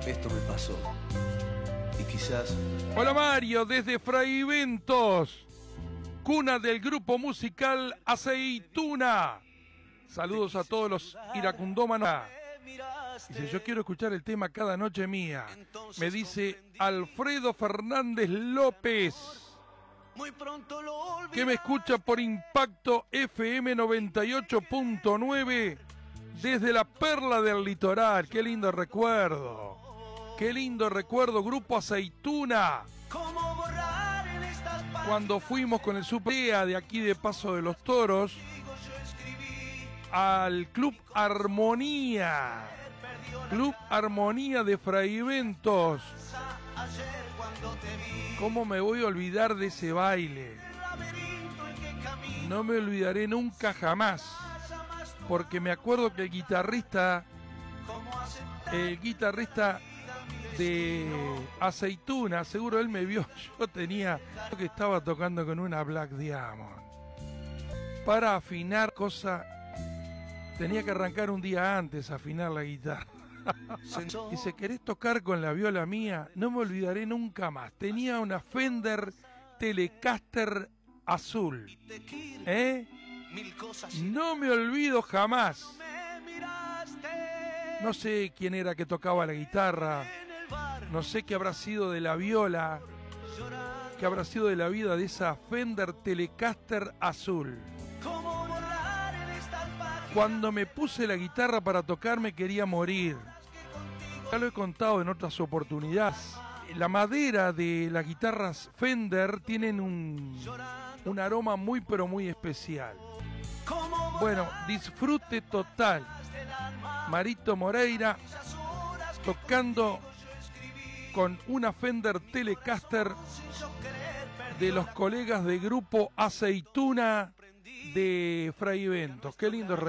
esto me pasó. Y quizás... Hola Mario, desde Fraiventos, cuna del grupo musical Aceituna. Saludos a todos los iracundómanos. Dice, yo quiero escuchar el tema Cada Noche Mía. Me dice Alfredo Fernández López, que me escucha por Impacto FM 98.9 desde la Perla del Litoral. Qué lindo recuerdo. Qué lindo recuerdo, Grupo Aceituna. Cuando fuimos con el Suprea de aquí de Paso de los Toros al Club Armonía. Club Armonía de Fraiventos. ¿Cómo me voy a olvidar de ese baile? No me olvidaré nunca jamás. Porque me acuerdo que el guitarrista de Aceituna, seguro él me vio, yo tenía que estaba tocando con una Black Diamond. Para afinar cosa, tenía que arrancar un día antes a afinar la guitarra. Dice, ¿querés tocar con la viola mía? No me olvidaré nunca más. Tenía una Fender Telecaster azul. No me olvido jamás. No sé quién era que tocaba la guitarra. No sé qué habrá sido de la viola. Qué habrá sido de la vida de esa Fender Telecaster azul. Cuando me puse la guitarra para tocar me quería morir. Ya lo he contado en otras oportunidades. La madera de las guitarras Fender tienen un aroma muy pero muy especial. Bueno, disfrute total. Marito Moreira tocando con una Fender Telecaster de los colegas de Grupo Aceituna de Fraiventos. Qué lindo.